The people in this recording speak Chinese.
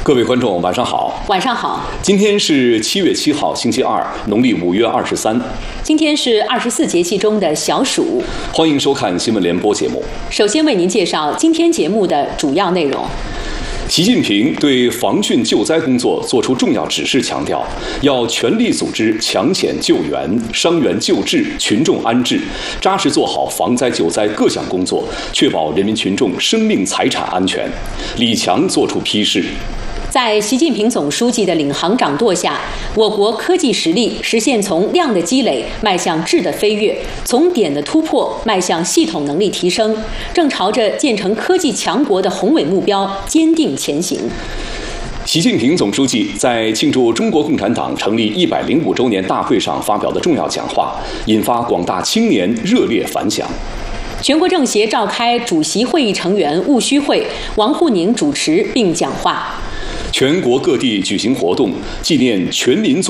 各位观众，晚上好。 晚上好。 今天是7月7号，星期二，农历5月23。 今天是24节气中的小暑。 欢迎收看新闻联播节目。 首先为您介绍今天节目的主要内容。 习近平对防汛救灾工作作出重要指示，强调要全力组织抢险救援、伤员救治、群众安置，扎实做好防灾救灾各项工作，确保人民群众生命财产安全。李强作出批示。 在习近平总书记的领航掌舵下，我国科技实力实现从量的积累迈向质的飞跃，从点的突破迈向系统能力提升，正朝着建成科技强国的宏伟目标坚定前行。 习近平总书记在庆祝中国共产党成立105周年大会上发表的重要讲话，引发广大青年热烈反响。 全国政协召开主席会议成员务虚会，王沪宁主持并讲话。 全国各地举行活动，纪念全民族